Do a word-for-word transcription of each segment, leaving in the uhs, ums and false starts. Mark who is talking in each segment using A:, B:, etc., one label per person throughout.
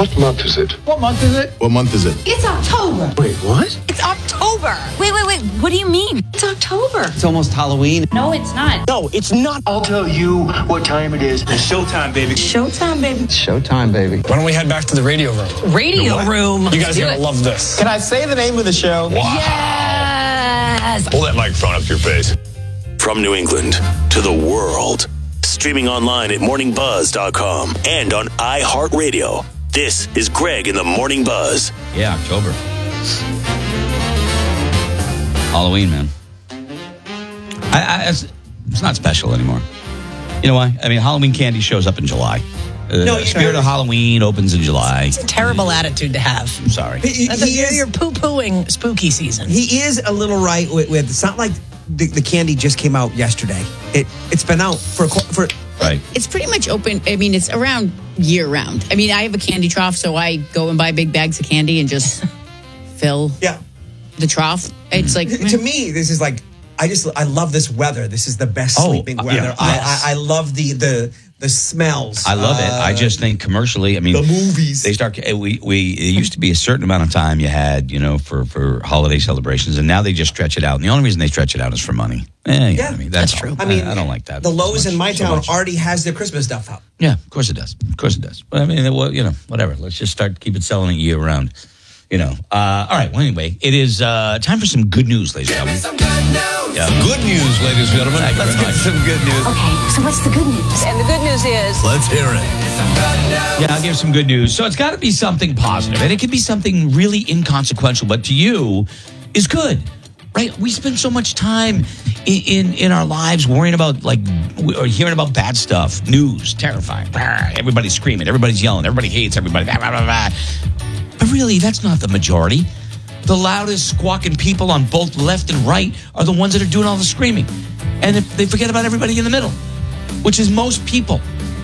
A: What month is it?
B: What month is it?
A: What month is it?
C: It's October.
A: Wait, what?
C: It's October.
D: Wait, wait, wait. What do you mean?
C: It's October.
E: It's almost Halloween.
D: No, it's not.
F: No, it's not.
G: I'll tell you what time it is.
F: It's showtime, baby.
C: Showtime, baby.
E: It's showtime, baby.
F: Why don't we head back to the radio room?
C: Radio room.
F: You guys are going to love this.
E: Can I say the name of the show?
F: Wow.
C: Yes.
F: Pull that microphone up to your face.
H: From New England to the world. Streaming online at morning buzz dot com and on iHeartRadio. This is Greg in the Morning Buzz.
I: Yeah, October. Halloween, man. I, I, it's, it's not special anymore. You know why? I mean, Halloween candy shows up in July. Uh,
E: No,
I: the Spirit of Halloween opens in July.
J: It's a terrible attitude to have.
I: I'm sorry.
J: He, he is, you're poo-pooing spooky season.
E: He is a little right with, with it's not like the, the candy just came out yesterday. It, it's been out for, for
I: Right.
D: It's pretty much open. I mean, it's around year round. I mean, I have a candy trough, so I go and buy big bags of candy and just fill
E: yeah.
D: the trough. It's like,
E: To me, this is like, I just, I love this weather. This is the best
I: Oh,
E: sleeping
I: uh,
E: weather.
I: yeah.
E: I,
I: Yes.
E: I, I love the, the, the smells.
I: I love it. I just think commercially, I mean,
E: the movies.
I: They start. We we it used to be a certain amount of time you had, you know, for, for holiday celebrations, and now they just stretch it out. And the only reason they stretch it out is for money. Eh, yeah,
E: Yeah,
I: I mean that's,
J: that's
I: all.
J: true.
E: I mean,
I: I, I don't like that.
E: The
I: so
E: Lowe's
I: much,
E: in my
I: so
E: town
I: much.
E: already has their Christmas stuff out.
I: Yeah, of course it does. Of course it does. But I mean, well, you know, whatever. Let's just start keep it selling it year round. You know. Uh, all right. Well, anyway, it is uh, time for some good news, ladies and gentlemen. Yeah.
F: Good news, ladies and gentlemen.
I: Thank you very much.
E: Some good news.
C: Okay, so what's the good news?
J: And the good news is...
F: Let's hear it.
I: Yeah, I'll give some good news. So it's got to be something positive, and it could be something really inconsequential, but to you is good, right? We spend so much time in in, in our lives worrying about like or hearing about bad stuff, news, terrifying. Everybody's screaming, everybody's yelling, everybody hates everybody. Blah, blah, blah, blah. But really, that's not the majority. The loudest squawking people on both left and right are the ones that are doing all the screaming, and if they forget about everybody in the middle, which is most people.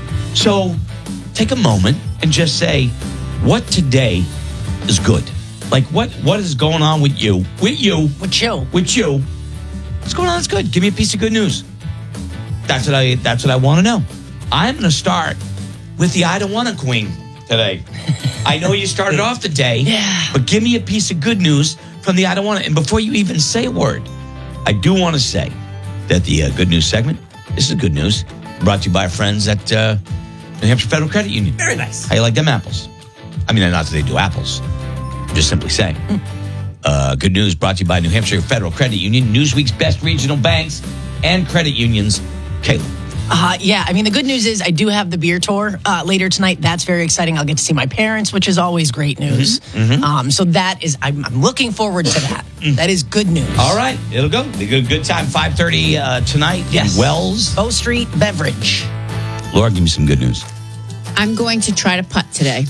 I: So take a moment and just say, what today is good? Like, what what is going on with you? With you.
J: With you.
I: With you. What's going on that's good? Give me a piece of good news. That's what I that's what I want to know. I'm going to start with the I don't want a queen today. I know you started off the day,
J: Yeah.
I: but give me a piece of good news from the I don't want it. And before you even say a word, I do want to say that the uh, good news segment, this is good news, brought to you by our friends at uh, New Hampshire Federal Credit Union.
E: Very nice.
I: How you like them apples? I mean, not that they do apples. I'm just simply saying. Uh, good news brought to you by New Hampshire Federal Credit Union, Newsweek's best regional banks and credit unions. Kayla.
J: Uh, yeah, I mean, the good news is I do have the beer tour uh, later tonight. That's very exciting. I'll get to see my parents, which is always great news.
I: Mm-hmm. Mm-hmm.
J: Um, so that is, I'm, I'm looking forward to that. That is good news.
I: All right, it'll go. Be a good, good time. five thirty uh, tonight
J: Yes.
I: in Wells.
J: Bow Street Beverage.
I: Laura, give me some good news.
D: I'm going to try to putt today.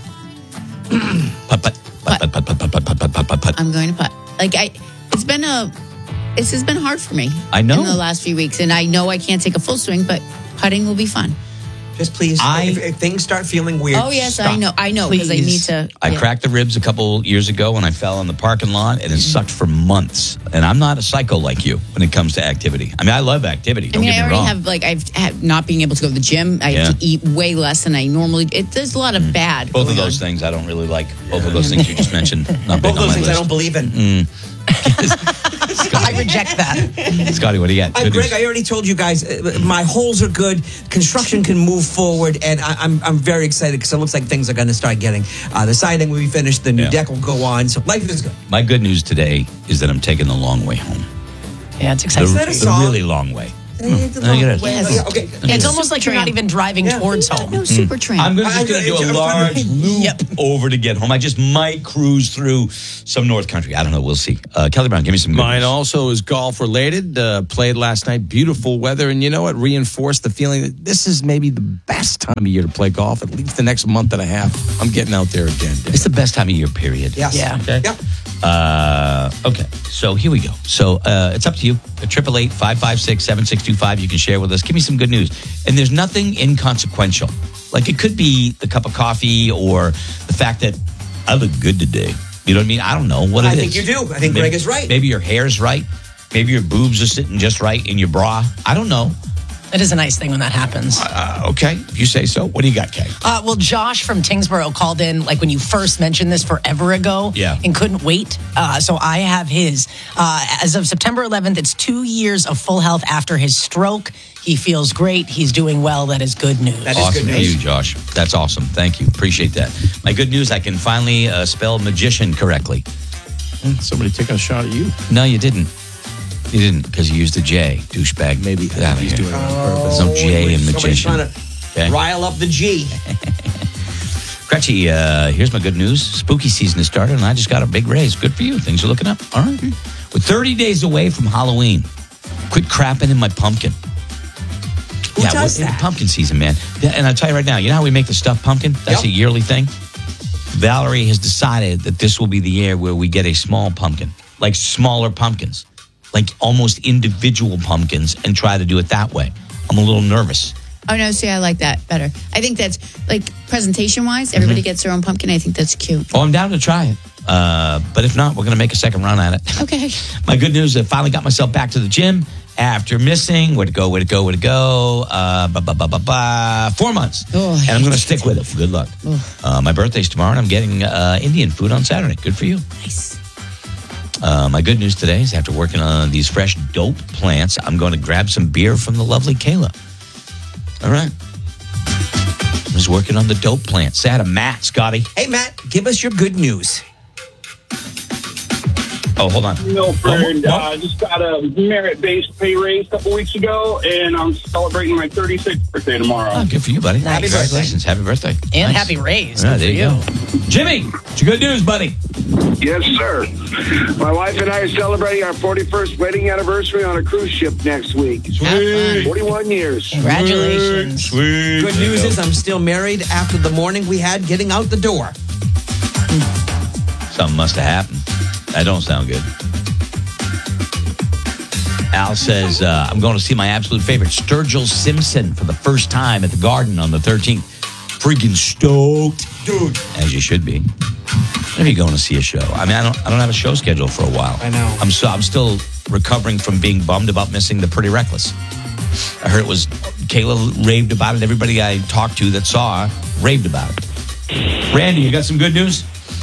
I: Putt, putt, putt, putt, putt, putt, putt, putt, putt, putt, putt, putt.
D: I'm going to putt. Like, I, it's been a, this has been hard for me.
I: I know.
D: In the last few weeks. And I know I can't take a full swing, but putting will be fun.
E: Just please,
I: I-
E: if, if things start feeling weird,
D: Oh, yes,
E: stop.
D: I know. I know, because I need
E: Please.
D: to.
I: I
D: yeah.
I: cracked the ribs a couple years ago when I fell in the parking lot, and it sucked for months. And I'm not a psycho like you when it comes to activity. I mean, I love activity.
D: I
I: Don't
D: mean,
I: get
D: I
I: me
D: already
I: wrong.
D: have, like, I've had not being able to go to the gym. I have
I: Yeah.
D: to eat way less than I normally. It, there's a lot of bad.
I: Both of
D: going
I: those
D: on.
I: things I don't really like. Both of those things you just mentioned. Not big
E: Both
I: on
E: those
I: my
E: things
I: list.
E: I don't believe in.
J: I reject that.
I: Scotty, what do you got?
E: Uh,
I: Good
E: Greg,
I: news.
E: I already told you guys, uh, my holes are good. Construction can move forward, and I, I'm I'm very excited because it looks like things are going to start getting. Uh, the siding will be finished, the new
I: Yeah.
E: deck will go on, so life is good.
I: My good news today is that I'm taking the long way home.
J: Yeah, it's
I: The,
J: exciting.
E: that a
I: the
E: song?
I: really long way.
E: It's a
I: I
E: long
I: get it.
E: way.
D: Yes.
E: Yeah, okay.
J: It's almost like you're not even driving
E: Yeah.
J: towards home.
D: No, super train.
I: I'm gonna,
E: I-
I: just going to do
E: I-
I: a
E: I'm
I: large
E: trying to-
I: loop
J: Yep.
I: over to get home. I just might cruise through some North Country. I don't know. We'll see. Uh, Kelly Brown, give me some good
K: Mine
I: news.
K: also is golf related. Uh, played last night. Beautiful weather. And you know what? Reinforced the feeling that this is maybe the best time of year to play golf. At least the next month and a half. I'm getting out there again.
I: It's the best time of year, period.
E: Yes.
J: Yeah.
I: Okay.
E: Yep.
I: Uh, okay. So here we go. So uh, it's up to you. Triple eight five five six seven six two five. You can share with us. Give me some good news. And there's nothing inconsequential. Like it could be the cup of coffee or the fact that I look good today. You know what I mean? I don't know what it
E: I
I: is.
E: think you do. I think
I: maybe,
E: Greg is right.
I: Maybe your hair's right. Maybe your boobs are sitting just right in your bra. I don't know.
J: It is a nice thing when that happens.
I: Uh, okay, if you say so. What do you got, Kay?
J: Uh, well, Josh from Tingsboro called in like when you first mentioned this forever ago
I: Yeah.
J: and couldn't wait. Uh, so I have his. Uh, as of September eleventh, it's two years of full health after his stroke. He feels great. He's doing well. That is good news.
E: That is
I: Awesome
E: good
I: for
E: news.
I: you, Josh. That's awesome. Thank you. Appreciate that. My good news, I can finally uh, spell magician correctly.
K: Somebody taking a shot at you.
I: No, you didn't. You didn't because you used a J, douchebag.
K: Maybe
I: Get out of
K: he's
I: here.
K: doing it on purpose.
I: There's no J in
E: Somebody's
I: magician.
E: trying to
I: Okay.
E: rile up the G.
I: Gretchy, uh, here's my good news. Spooky season has started, and I just got a big raise. Good for you. Things are looking up. All right. We're thirty days away from Halloween. Quit crapping in my pumpkin.
E: Who
I: yeah,
E: does
I: we're-
E: that?
I: Pumpkin season, man. Yeah, and I'll tell you right now, you know how we make the stuffed pumpkin? That's
E: Yep.
I: a yearly thing. Valerie has decided that this will be the year where we get a small pumpkin, like smaller pumpkins, like almost individual pumpkins, and try to do it that way. I'm a little nervous.
D: Oh, no, see, I like that better. I think that's, like, presentation-wise, everybody gets their own pumpkin. I think that's cute.
I: Oh, I'm down to try it. Uh, but if not, we're going to make a second run at it.
D: Okay.
I: My good news, I finally got myself back to the gym after missing, where to go, where to go, where to go, uh, ba, ba, ba, ba, ba, four months.
D: Oh, I
I: and I'm
D: hate
I: going to
D: it.
I: stick with it. Good luck. Uh, my birthday's tomorrow, and I'm getting uh, Indian food on Saturday. Good for you.
D: Nice.
I: Uh, my good news today is after working on these fresh dope plants, I'm going to grab some beer from the lovely Kayla. All right. I was working on the dope plants. Say hi to Matt, Scotty.
E: Hey, Matt, give us your good news.
I: Oh, hold on.
A: Milford,
I: Oh,
A: uh, just got a merit-based pay raise a couple weeks ago, and I'm celebrating my thirty-sixth birthday tomorrow.
I: Oh, good for you, buddy.
J: Nice.
I: Congratulations. Happy birthday.
J: And
I: Nice.
J: happy raise.
I: Yeah,
J: Good
I: there
J: for
I: you go. Jimmy, what's your good news, buddy?
A: Yes, sir. My wife and I are celebrating our forty-first wedding anniversary on a cruise ship next week.
D: Have fun.
A: forty-one years.
J: Congratulations.
I: Sweet.
E: Good news is I'm still married after the morning we had getting out the door.
I: Something must have happened. That don't sound good. Al says, uh, I'm going to see my absolute favorite, Sturgill Simpson, for the first time at the Garden on the thirteenth. Freaking stoked.
E: Dude.
I: As you should be. When are you going to see a show? I mean, I don't I don't have a show scheduled for a while.
E: I know.
I: I'm so I'm still recovering from being bummed about missing the Pretty Reckless. I heard it was, Kayla raved about it. Everybody I talked to that saw her raved about it. Randy, you got some good news?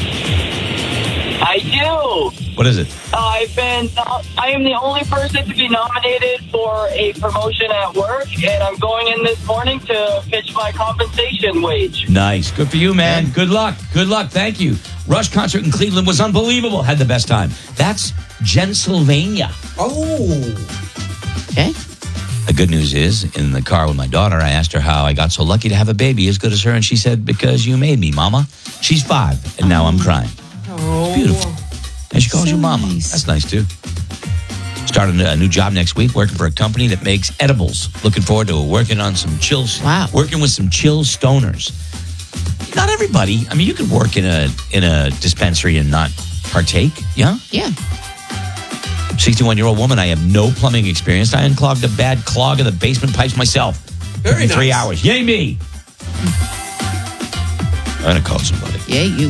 B: I do.
I: What is it?
B: Uh, I've been. I am the only person to be nominated for a promotion at work, and I'm going in this morning to pitch my compensation wage.
I: Nice. Good for you, man. Good luck. Good luck. Thank you. Rush concert in Cleveland was unbelievable. Had the best time. That's Pennsylvania.
E: Oh.
D: Okay.
I: The good news is, in the car with my daughter, I asked her how I got so lucky to have a baby as good as her, and she said, because you made me, Mama. She's five, and now I'm crying.
E: Oh.
I: Beautiful. And she calls
D: So
I: you Mama.
D: nice.
I: That's nice, too. Starting a new job next week, working for a company that makes edibles. Looking forward to working on some chills.
D: Wow.
I: Working with some chill stoners. Not everybody. I mean, you could work in a in a dispensary and not partake. Yeah?
D: Yeah.
I: sixty-one-year-old woman. I have no plumbing experience. I unclogged a bad clog of the basement pipes myself.
E: Very
I: in three
E: nice.
I: hours. Yay me! I'm going to call somebody.
D: Yeah, you.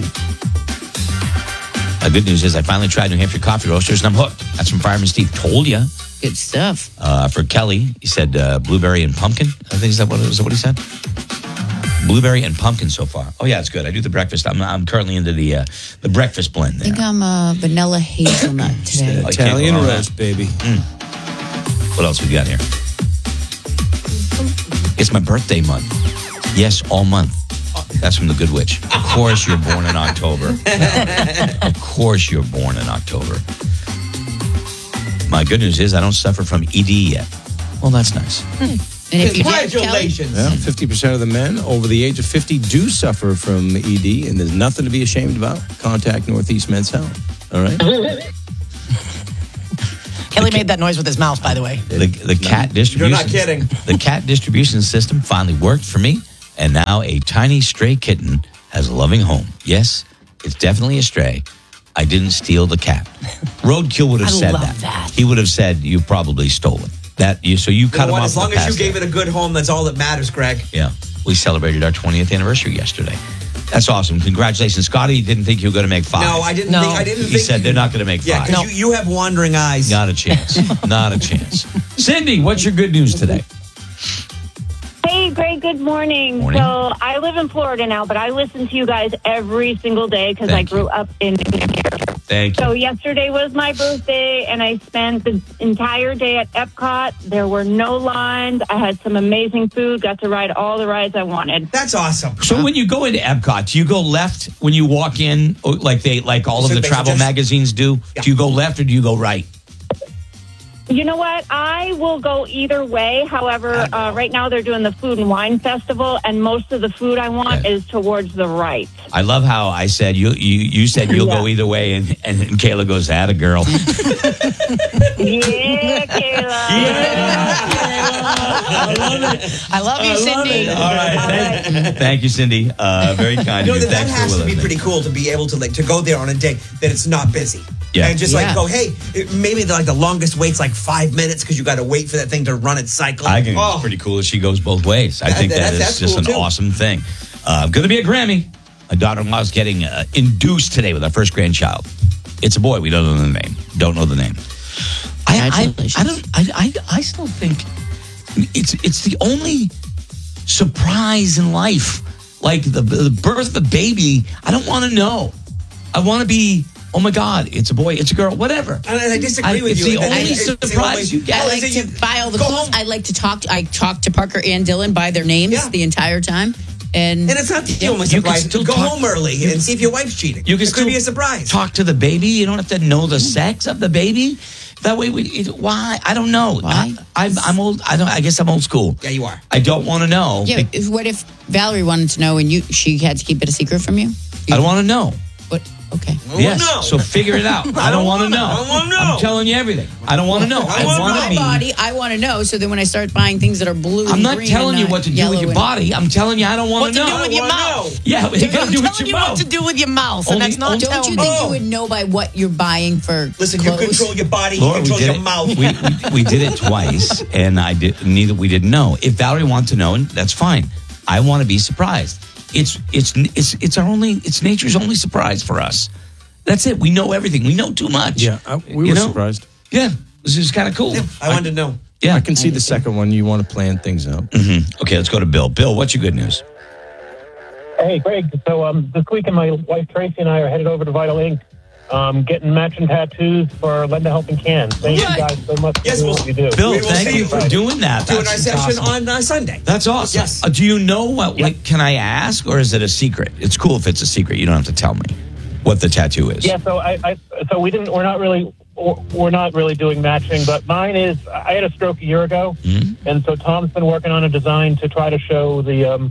I: The good news is I finally tried New Hampshire coffee roasters and I'm hooked. That's from Fireman Steve. Told ya.
D: Good stuff.
I: Uh, for Kelly, he said uh, blueberry and pumpkin. I think is that what is that what he said? Blueberry and pumpkin so far. Oh yeah, it's good. I do the breakfast. I'm I'm currently into the uh, the breakfast blend
D: I
I: there.
D: think I'm uh, vanilla hazelnut today.
I: I can't
K: Italian
I: go wrong with
K: roast, baby.
I: What else we got here? It's my birthday month. Yes, all month. That's from the Good Witch. Of course you're born in October. Of course you're born in October. My good news is I don't suffer from E D yet. Well, that's nice.
D: And if you did, Kelly,
E: Congratulations.
K: Yeah, fifty percent of the men over the age of fifty do suffer from E D, and there's nothing to be ashamed about. Contact Northeast Men's Health. All right?
J: Kelly made that noise with his mouth, by the way.
I: The, the cat distribution.
E: You're not kidding.
I: The cat distribution system finally worked for me, and now a tiny stray kitten has a loving home. Yes, it's definitely a stray. I didn't steal the cat. Roadkill would have
J: I
I: said
J: love
I: that.
J: that.
I: He would have said you probably stole it. That you so you
E: You
I: cut
E: know
I: him
E: what?
I: off.
E: As long
I: the
E: as you
I: past
E: gave
I: there.
E: it a good home, that's all that matters, Greg.
I: Yeah, we celebrated our twentieth anniversary yesterday. That's awesome. Congratulations, Scotty. Didn't think you were going to make five.
E: No, I didn't
J: No.
E: think. I didn't
I: He
E: think.
I: said they're not going to make
E: Yeah,
I: five.
E: because you, you have wandering eyes.
I: Not a chance. Not a chance. Cindy, what's your good news today?
L: good morning.
I: Morning.
L: So I live in Florida now, but I listen to you guys every single day because I
I: Thank
L: grew up in New Hampshire.
I: Thank you.
L: So yesterday was my birthday, and I spent the entire day at Epcot. There were no lines. I had some amazing food, got to ride all the rides I wanted.
E: That's awesome.
I: So when you go into Epcot, do you go left when you walk in, or like they like all of
E: So
I: the
E: they
I: travel
E: suggest-
I: magazines do?
E: Yeah.
I: Do you go left or do you go right?
L: You know what? I will go either way. However, uh, right now they're doing the Food and Wine Festival, and most of the food I want
I: Okay.
L: is towards the right.
I: I love how I said you you, you said you'll
L: Yeah.
I: go either way, and, and, and Kayla goes, "Atta girl."
L: Yeah, Kayla.
E: I love it.
J: I love you,
E: I love
J: Cindy.
E: it.
I: All right, thank, thank you, Cindy. Uh, very kind
E: You know
I: of you.
E: that, that
I: Thanks for
E: has to be
I: listening.
E: pretty cool to be able to like to go there on a day that it's not busy.
I: Yeah.
E: And just
D: Yeah.
E: like go, hey, it, maybe the, like the longest wait's like five minutes because you got to wait for that thing to run its cycle.
I: I think
E: oh,
I: it's pretty cool that she goes both ways. I
E: That-
I: think
E: that-
I: that is
E: that's
I: just
E: cool,
I: an
E: too.
I: awesome thing. Uh, going to be a Grammy. My daughter-in-law is getting uh, induced today with our first grandchild. It's a boy. We don't know the name. Don't know the name. I, I,
D: Congratulations.
I: I don't. I, I, I still think it's it's the only surprise in life. Like the the birth of a baby. I don't want to know. I want to be. Oh my God! It's a boy. It's a girl. Whatever.
E: And I disagree
I: I-
E: with
I: it's
E: you.
I: the
E: And
I: only
E: it's the
I: surprise
E: only-
I: you get.
D: I like
E: Is
D: to
E: it you-
D: buy all the
E: go
D: clothes.
E: home.
D: I like to talk. I talk to Parker and Dylan by their names
E: Yeah.
D: the entire time. And,
E: And it's not the
D: Yeah.
E: only
I: You can
E: surprise.
I: still
E: Go
I: talk-
E: home early and see if your wife's cheating.
I: You can
E: it
I: still
E: could be a surprise.
I: Talk to the baby. You don't have to know the sex of the baby. That way, we, it, why? I don't know.
D: Why?
I: I, I'm, I'm old. I don't. I guess I'm old school.
E: Yeah, you are.
I: I don't want to know.
D: yeah, if, what if Valerie wanted to know and you she had to keep it a secret from you?
I: I don't want to know.
D: What? Okay.
E: I
I: Yes.
E: wanna know.
I: So figure it out. I don't want to know.
E: I don't wanna know.
I: I'm telling you everything. I don't want to know. I,
E: wanna
I: want
E: know.
I: to
D: My
I: be.
D: body, I want to know. So then when I start buying things that are blue,
I: I'm
D: and
I: not
D: green
I: telling
D: and
I: you
D: not
I: what to do
D: yellow
I: with your
D: and-
I: body. I'm telling you I don't want
J: What
I: to
J: to
I: know.
J: do with your
E: wanna
J: mouth?
E: know.
I: Yeah, what you gotta
J: I'm
I: do with
J: telling
I: your
J: you what
I: mouth.
J: to do with your mouth, and
I: Only-
J: that's not
I: only-
D: Don't
J: telling
D: you
J: me.
D: think
E: Oh.
D: you would know by what you're buying for
E: Listen,
D: clothes?
E: you control your body,
I: Laura,
E: you
I: we
E: control
I: did
E: your
I: it.
E: mouth.
I: We, we, we did it twice, and I did. Neither we didn't know. If Valerie wants to know, and that's fine. I want to be surprised. It's it's it's it's our only. It's nature's only surprise for us. That's it. We know everything. We know too much.
K: Yeah, I, we
I: You
K: were
I: know?
K: surprised.
I: Yeah, this is kind of cool.
E: Yeah, I wanted to know.
I: Yeah.
K: I can see the second one. You want to plan things out.
I: Mhm. Okay, let's go to Bill. Bill, what's your good news?
M: Hey, Greg. So um, this weekend, my wife Tracy and I are headed over to Vital Ink, um, getting matching tattoos for Lend a Helping Hand. Thank
I: Right.
M: you guys so much for
E: Yes,
M: doing
E: well-
M: what you do.
I: Bill,
E: We will
I: thank
E: see
I: you
E: you
I: for
E: Friday.
I: doing that.
E: Doing our
I: That's
E: session
I: awesome.
E: on uh, Sunday.
I: That's awesome.
E: Yes.
I: Uh, do you know what? Like, can I ask, or is it a secret? It's cool if it's a secret. You don't have to tell me what the tattoo is.
M: Yeah. So I, I, so we didn't. We're not really. We're not really doing matching, but mine is. I had a stroke a year ago,
I: Mm-hmm.
M: and so Tom's been working on a design to try to show the. Um,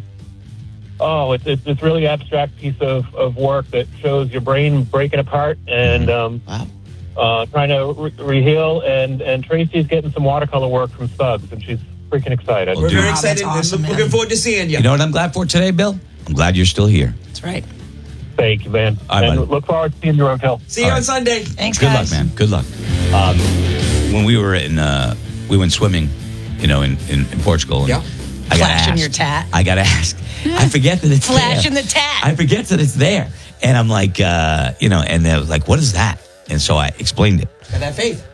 M: oh, it's it's this really abstract piece of, of work that shows your brain breaking apart and um,
D: Wow.
M: uh, trying to re- reheal. And and Tracy's getting some watercolor work from Stubbs, and she's freaking excited.
E: We're
I: Dude.
E: very
J: Wow, that's
E: excited
J: awesome,
E: and
J: man.
E: looking forward to seeing you.
I: You know what I'm glad for today, Bill? I'm glad you're still here.
J: That's right.
M: Thank you, man.
I: All right,
M: and
I: buddy.
M: look forward to seeing you around Hill.
E: See you
I: All
E: on
I: right.
E: Sunday.
J: Thanks,
I: Good
J: guys.
I: luck, man. Good luck. Um, when we were in, uh, we went swimming, you know, in, in, in Portugal. And
E: Yeah.
I: I got
J: Flashing
I: asked.
J: your tat.
I: I got to ask. I forget that it's
J: Flashing
I: there.
J: the tat.
I: I forget that it's there. And I'm like, uh, you know, and they was like, what is that? And so I explained it.
E: Got that faith.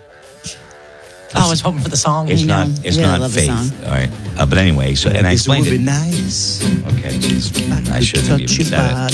J: I was hoping for the song.
I: It's
J: you
I: not.
J: know.
I: It's
D: Yeah, I
I: not
D: love the
I: faith.
D: song.
I: All right. Uh, but anyway, so and I
K: This
I: explained
K: would
I: it.
K: be nice.
I: Okay. I shouldn't have even said it.